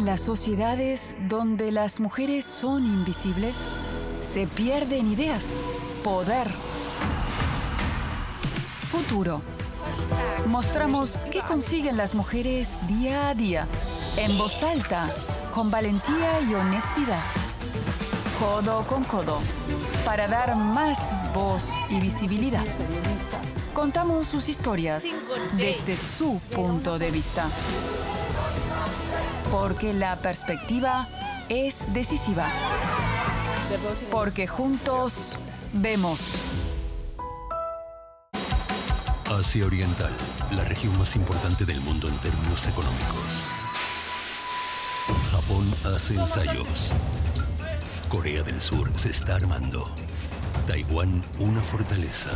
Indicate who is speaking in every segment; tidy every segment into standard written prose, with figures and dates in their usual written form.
Speaker 1: en las sociedades donde las mujeres son invisibles, se pierden ideas, poder. Futuro. Mostramos qué consiguen las mujeres día a día, en voz alta, con valentía y honestidad. Codo con codo, para dar más voz y visibilidad. Contamos sus historias desde su punto de vista. Porque la perspectiva es decisiva. Porque juntos vemos.
Speaker 2: Asia Oriental, la región más importante del mundo en términos económicos. Japón hace ensayos. Corea del Sur se está armando. Taiwán, una fortaleza.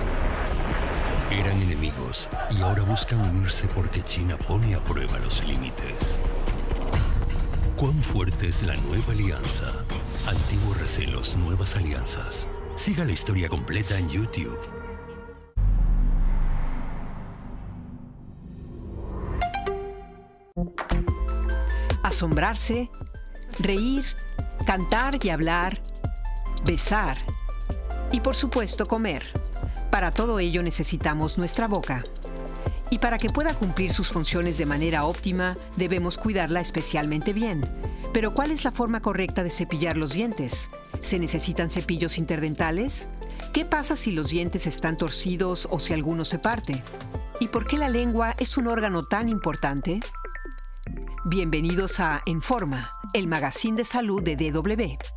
Speaker 2: Eran enemigos y ahora buscan unirse porque China pone a prueba los límites. ¿Cuán fuerte es la nueva alianza? Antiguos recelos, nuevas alianzas. Siga la historia completa en YouTube.
Speaker 3: Asombrarse, reír, cantar y hablar, besar y, por supuesto, comer. Para todo ello necesitamos nuestra boca. Y para que pueda cumplir sus funciones de manera óptima, debemos cuidarla especialmente bien. Pero ¿cuál es la forma correcta de cepillar los dientes? ¿Se necesitan cepillos interdentales? ¿Qué pasa si los dientes están torcidos o si alguno se parte? ¿Y por qué la lengua es un órgano tan importante? Bienvenidos a En Forma, el magazine de salud de DW.